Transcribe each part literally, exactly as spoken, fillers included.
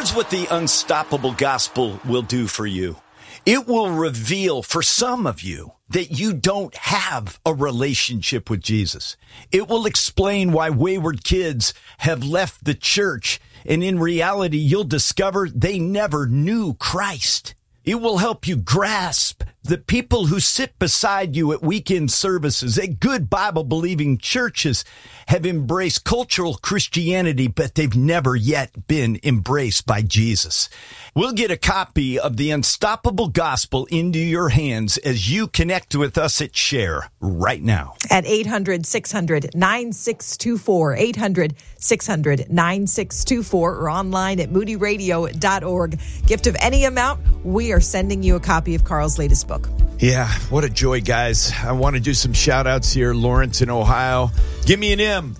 Here's what the unstoppable gospel will do for you. It will reveal for some of you that you don't have a relationship with Jesus. It will explain why wayward kids have left the church, and in reality, you'll discover they never knew Christ. It will help you grasp the people who sit beside you at weekend services at good Bible-believing churches have embraced cultural Christianity, but they've never yet been embraced by Jesus. We'll get a copy of the Unstoppable Gospel into your hands as you connect with us at Share right now. At eight hundred, six hundred, nine six two four, eight hundred, six hundred, nine six two four, or online at moody radio dot org. Gift of any amount, we are sending you a copy of Carl's latest book. Yeah, what a joy, guys. I want to do some shout-outs here. Lawrence in Ohio. Give me an M.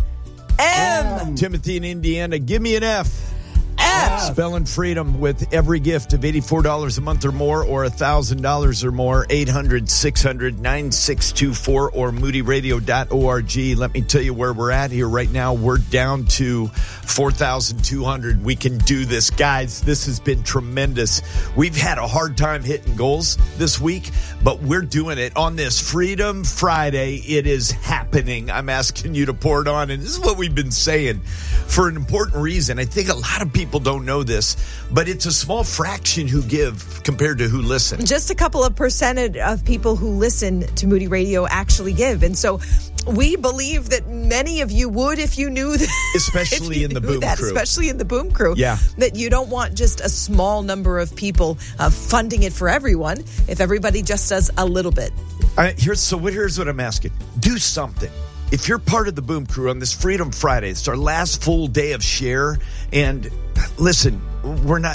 M. Timothy in Indiana. Give me an F. F. Spelling freedom with every gift of eighty-four dollars a month or more, or one thousand dollars or more. eight hundred, six hundred, nine six two four or moody radio dot org. Let me tell you where we're at here right now. We're down to four thousand two hundred. We can do this. Guys, this has been tremendous. We've had a hard time hitting goals this week, but we're doing it on this Freedom Friday. It is happening. I'm asking you to pour it on, and this is what we've been saying for an important reason. I think a lot of people don't know this, but it's a small fraction who give compared to who listen. Just a couple of percentage of people who listen to Moody Radio actually give. And so we believe that many of you would if you knew that. Especially you in the knew boom that, crew. Especially in the boom crew. Yeah. That you don't want just a small number of people uh, funding it for everyone if everybody just does a little bit. All right, here's, so what, here's what I'm asking. Do something. If you're part of the Boom Crew on this Freedom Friday, it's our last full day of Share. And listen, we're not,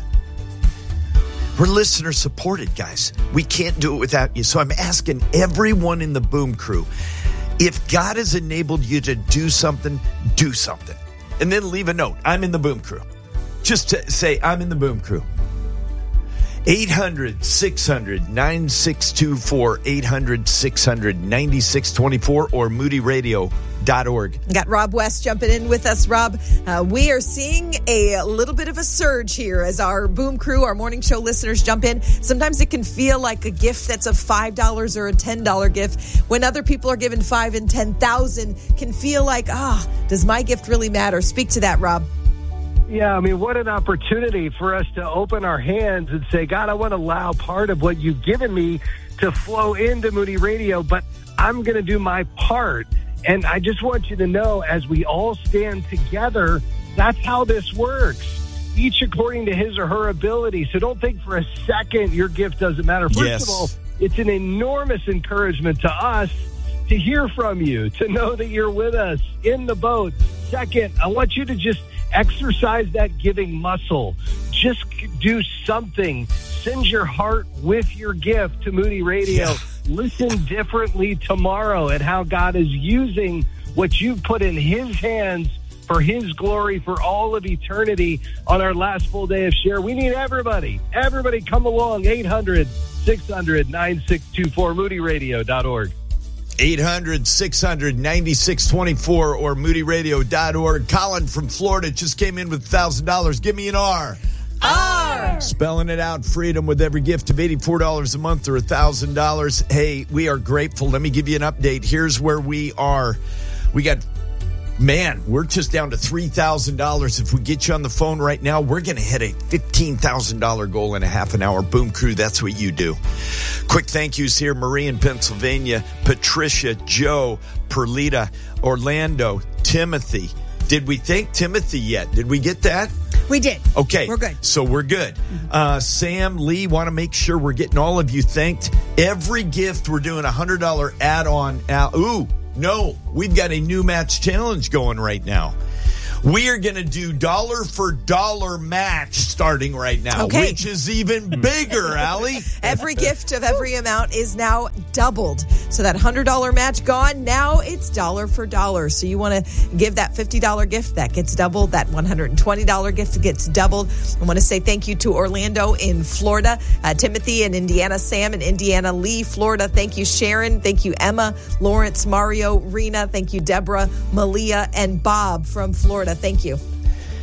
we're listener supported, guys. We can't do it without you. So I'm asking everyone in the Boom Crew, if God has enabled you to do something, do something. And then leave a note. I'm in the Boom Crew. Just to say, I'm in the Boom Crew. eight hundred, six hundred, nine six two four, eight hundred, six hundred, nine six two four, or moody radio dot org. Got Rob West jumping in with us. Rob, uh, we are seeing a little bit of a surge here as our Boom Crew, our morning show listeners jump in. Sometimes it can feel like a gift that's a five dollars or a ten dollars gift. When other people are given five and ten thousand, can feel like, ah, oh, does my gift really matter? Speak to that, Rob. Yeah, I mean, what an opportunity for us to open our hands and say, God, I want to allow part of what you've given me to flow into Moody Radio, but I'm going to do my part. And I just want you to know, as we all stand together, that's how this works. Each according to his or her ability. So don't think for a second your gift doesn't matter. First Yes. of all, it's an enormous encouragement to us to hear from you, to know that you're with us in the boat. Second, I want you to just exercise that giving muscle. Just do something. Send your heart with your gift to Moody Radio. Yeah. Listen differently tomorrow at how God is using what you've put in his hands for his glory for all of eternity on our last full day of Share. We need everybody. Everybody come along. eight hundred, six hundred, nine six two four, moody radio dot org. eight hundred, six hundred, nine six two four or moody radio dot org. Colin from Florida just came in with one thousand dollars. Give me an R. R. Spelling it out, freedom with every gift of eighty-four dollars a month or one thousand dollars. Hey, we are grateful. Let me give you an update. Here's where we are. We got, man, we're just down to three thousand dollars. If we get you on the phone right now, we're going to hit a fifteen thousand dollars goal in a half an hour. Boom Crew, that's what you do. Quick thank yous here. Marie in Pennsylvania, Patricia, Joe, Perlita, Orlando, Timothy. Did we thank Timothy yet? Did we get that? We did. Okay. We're good. So we're good. Uh, Sam, Lee, want to make sure we're getting all of you thanked. Every gift, we're doing a one hundred dollars add-on. Al- Ooh, no, we've got a new match challenge going right now. We are going to do dollar for dollar match starting right now, Okay. which is even bigger, Allie. Every gift of every amount is now doubled. So that one hundred dollars match gone, now it's dollar for dollar. So you want to give that fifty dollars gift, that gets doubled. That one hundred twenty dollars gift gets doubled. I want to say thank you to Orlando in Florida, uh, Timothy in Indiana, Sam in Indiana, Lee, Florida. Thank you, Sharon. Thank you, Emma, Lawrence, Mario, Rena. Thank you, Deborah, Malia, and Bob from Florida. Thank you.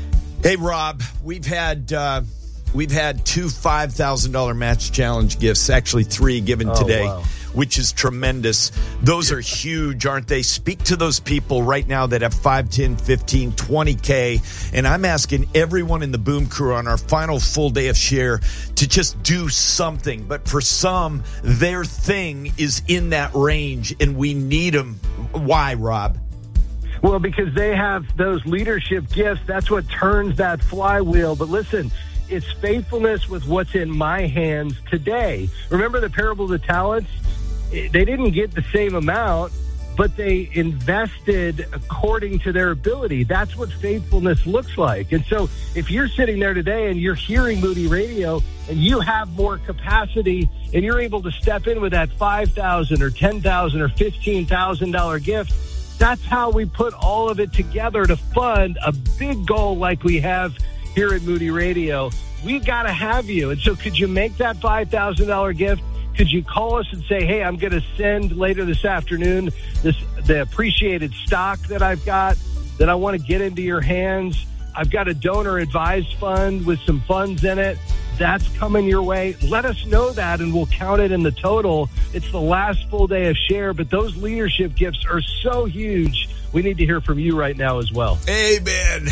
Hey, Rob, we've had uh, we've had two five thousand dollars match challenge gifts, actually three given oh, today, wow. which is tremendous. Those are huge, aren't they? Speak to those people right now that have five, ten, fifteen, twenty K. And I'm asking everyone in the Boom Crew on our final full day of share to just do something. But for some, their thing is in that range, and we need them. Why, Rob? Well, because they have those leadership gifts. That's what turns that flywheel. But listen, it's faithfulness with what's in my hands today. Remember the parable of the talents? They didn't get the same amount, but they invested according to their ability. That's what faithfulness looks like. And so if you're sitting there today and you're hearing Moody Radio and you have more capacity and you're able to step in with that five thousand dollars or ten thousand dollars or fifteen thousand dollars gift, that's how we put all of it together to fund a big goal like we have here at Moody Radio. We've got to have you. And so could you make that five thousand dollars gift? Could you call us and say, hey, I'm going to send later this afternoon this the appreciated stock that I've got that I want to get into your hands. I've got a donor advised fund with some funds in it. That's coming your way. Let us know that, and we'll count it in the total. It's the last full day of share, but those leadership gifts are so huge. We need to hear from you right now as well. Amen.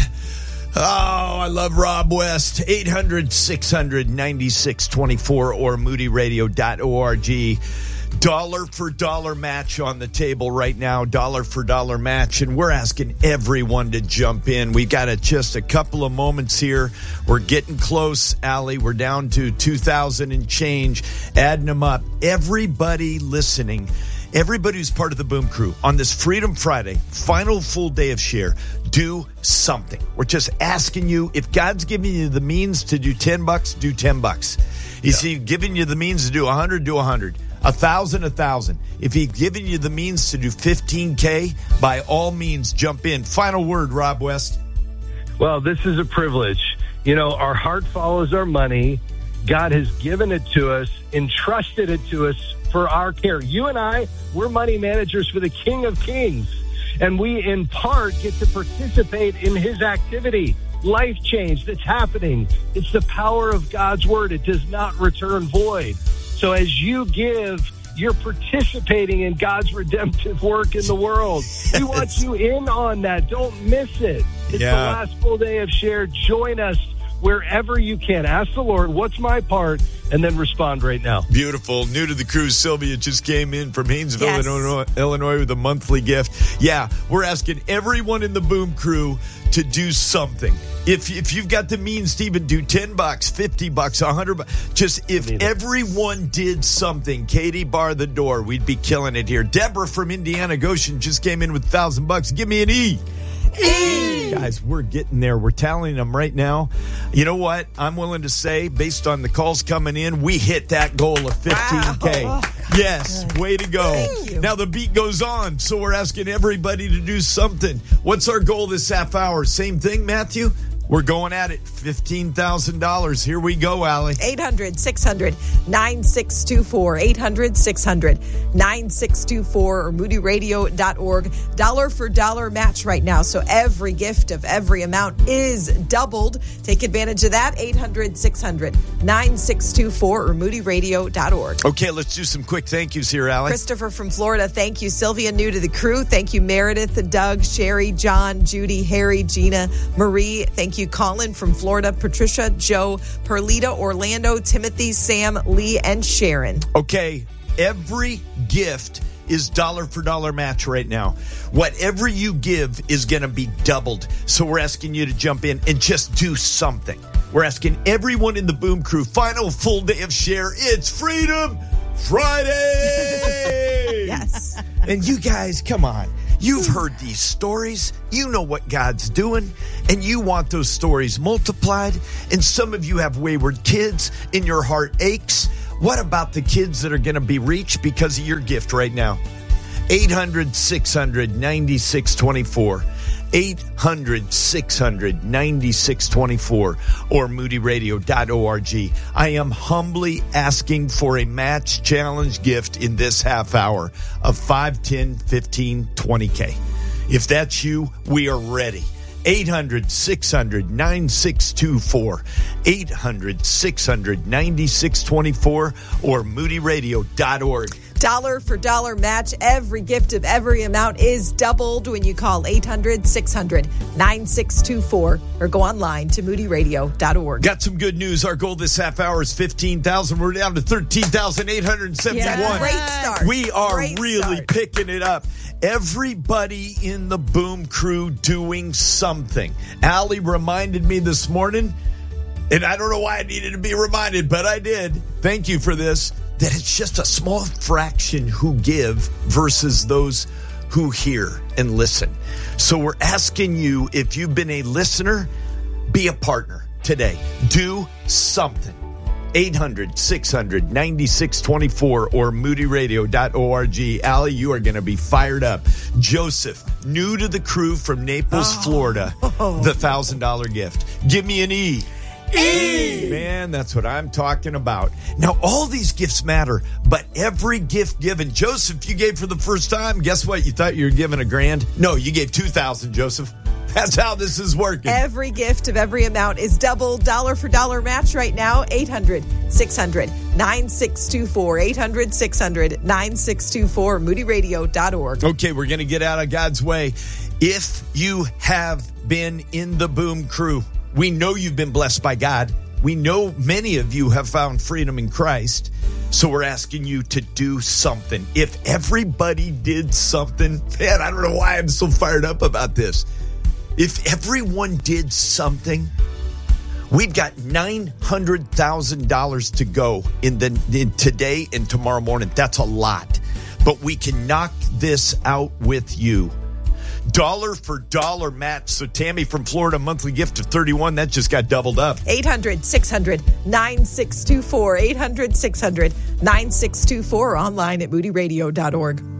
Oh, I love Rob West. eight hundred, six hundred, ninety-six twenty-four or moody radio dot org. Dollar for dollar match on the table right now. Dollar for dollar match. And we're asking everyone to jump in. We've got a, just a couple of moments here. We're getting close, Allie. We're down to two thousand and change. Adding them up. Everybody listening, everybody who's part of the Boom Crew on this Freedom Friday, final full day of share, do something. We're just asking you, if God's giving you the means to do ten bucks, do ten bucks. Is yeah. he giving you the means to do one hundred, do one hundred. A thousand, a thousand. If he's giving you the means to do fifteen K, by all means, jump in. Final word, Rob West. Well, this is a privilege. You know, our heart follows our money. God has given it to us, entrusted it to us for our care. You and I, we're money managers for the King of Kings. And we, in part, get to participate in his activity. Life change that's happening. It's the power of God's word. It does not return void. So as you give, you're participating in God's redemptive work in the world. We want you in on that. Don't miss it. It's yeah. the last full day of share. Join us wherever you can. Ask the Lord, what's my part? And then respond right now. Beautiful. New to the cruise, Sylvia just came in from Haynesville, yes. Illinois, Illinois with a monthly gift. Yeah, we're asking everyone in the Boom Crew to do something. If if you've got the means to even do ten bucks, fifty bucks, one hundred bucks, just if everyone did something, Katie, bar the door, we'd be killing it here. Deborah from Indiana Goshen just came in with a thousand bucks. Give me an E. E. Guys, we're getting there. We're tallying them right now. You know what? I'm willing to say, based on the calls coming in, we hit that goal of fifteen K. Wow. Yes, good. Way to go. Now the beat goes on, so we're asking everybody to do something. What's our goal this half hour? Same thing, Matthew? We're going at it. fifteen thousand dollars. Here we go, Allie. eight hundred, six hundred, nine six two four. eight hundred, six hundred, nine six two four or moody radio dot org. Dollar for dollar match right now. So every gift of every amount is doubled. Take advantage of that. eight hundred, six hundred, nine six two four or moody radio dot org. Okay, let's do some quick thank yous here, Allie. Christopher from Florida. Thank you. Sylvia, new to the crew. Thank you, Meredith, Doug, Sherry, John, Judy, Harry, Gina, Marie. Thank you. Colin from Florida, Patricia, Joe, Perlita, Orlando, Timothy, Sam, Lee, and Sharon. Okay, every gift is dollar for dollar match right now. Whatever you give is going to be doubled. So we're asking you to jump in and just do something. We're asking everyone in the Boom Crew, final full day of share. It's Freedom Friday! Yes. And you guys, come on. You've heard these stories. You know what God's doing, and you want those stories multiplied. And some of you have wayward kids, and your heart aches. What about the kids that are going to be reached because of your gift right now? eight hundred, six hundred, ninety-six twenty-four. eight hundred, six hundred, ninety-six twenty-four or moody radio dot org. I am humbly asking for a match challenge gift in this half hour of five, ten, fifteen, twenty K. If that's you, we are ready. eight hundred, six hundred, nine six two four. eight hundred, six hundred, nine six two four or moody radio dot org. Dollar for dollar match. Every gift of every amount is doubled when you call eight hundred, six hundred, nine six two four or go online to moody radio dot org. Got some good news. Our goal this half hour is fifteen thousand. We're down to thirteen thousand eight hundred seventy-one. Yeah, great start. We are Great really start. picking it up. Everybody in the Boom Crew doing something. Allie reminded me this morning, and I don't know why I needed to be reminded, but I did. Thank you for this. That it's just a small fraction who give versus those who hear and listen. So we're asking you, if you've been a listener, be a partner today. Do something. eight hundred, six hundred, nine six two four or moody radio dot org. Allie, you are going to be fired up. Joseph, new to the crew from Naples, oh. Florida, the one thousand dollars gift. Give me an E. E! Man, that's what I'm talking about. Now, all these gifts matter, but every gift given. Joseph, you gave for the first time. Guess what? You thought you were giving a grand? No, you gave two thousand dollars, Joseph. That's how this is working. Every gift of every amount is double. Dollar for dollar match right now. eight hundred, six hundred, nine six two four. eight hundred, six hundred, nine six two four. moody radio dot org. Okay, we're going to get out of God's way. If you have been in the Boom Crew, we know you've been blessed by God. We know many of you have found freedom in Christ. So we're asking you to do something. If everybody did something, man, I don't know why I'm so fired up about this. If everyone did something, we've got nine hundred thousand dollars to go in the in today and tomorrow morning. That's a lot. But we can knock this out with you. Dollar for dollar match. So Tammy from Florida, monthly gift of thirty-one. That just got doubled up. eight hundred, six hundred, nine six two four. eight hundred, six hundred, nine six two four. Online at moody radio dot org.